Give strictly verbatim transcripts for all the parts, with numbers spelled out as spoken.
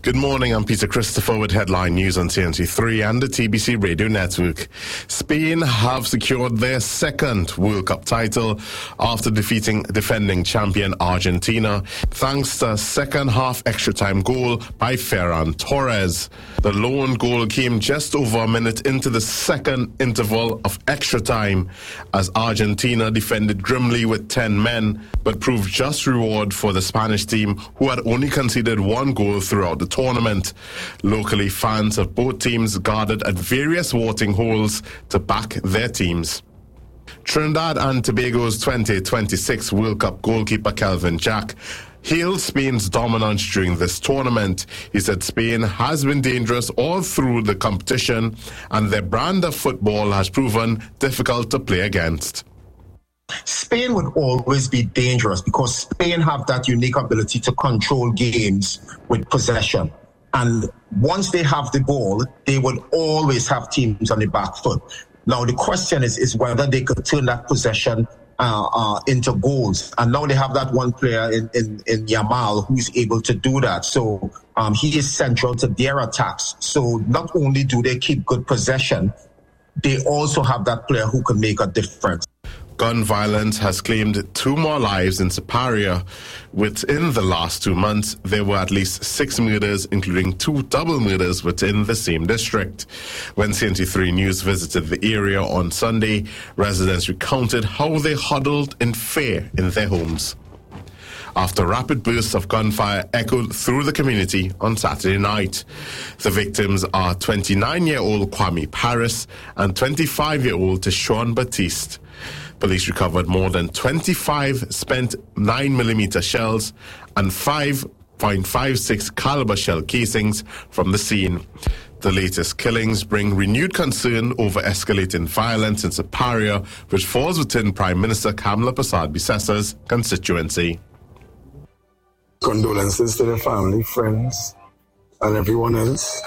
Good morning, I'm Peter Christopher with headline news on T N T three and the T B C Radio Network. Spain have secured their second World Cup title after defeating defending champion Argentina, thanks to a second half extra time goal by Ferran Torres. The lone goal came just over a minute into the second interval of extra time as Argentina defended grimly with ten men, but proved just reward for the Spanish team, who had only conceded one goal throughout the tournament. Locally, fans of both teams gathered at various watering holes to back their teams. Trinidad and Tobago's twenty twenty-six World Cup goalkeeper Kelvin Jack hailed Spain's dominance during this tournament. He said Spain has been dangerous all through the competition and their brand of football has proven difficult to play against. Spain would always be dangerous because Spain have that unique ability to control games with possession. And once they have the ball, they would always have teams on the back foot. Now, the question is, is whether they could turn that possession uh, uh, into goals. And now they have that one player in, in, in Yamal who's able to do that. So um, he is central to their attacks. So not only do they keep good possession, they also have that player who can make a difference. Gun violence has claimed two more lives in Siparia. Within the last two months, there were at least six murders, including two double murders within the same district. When C N T three News visited the area on Sunday, residents recounted how they huddled in fear in their homes after rapid bursts of gunfire echoed through the community on Saturday night. The victims are twenty-nine-year-old Kwame Paris and twenty-five-year-old Tishon Batiste. Police recovered more than twenty-five spent nine millimeter shells and five point five six caliber shell casings from the scene. The latest killings bring renewed concern over escalating violence in Siparia, which falls within Prime Minister Kamla Persad-Bissessa's constituency. Condolences to the family, friends, and everyone else.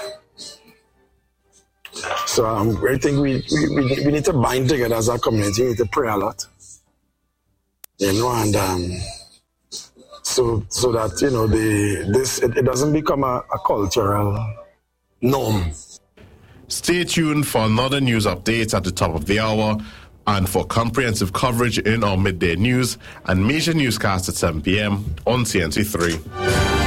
So um, I think we, we we need to bind together as a community. We need to pray a lot, you know, and um, so so that you know the this it, it doesn't become a, a cultural norm. Stay tuned for another news update at the top of the hour, and for comprehensive coverage in our midday news and major newscasts at seven p.m. on C N T three.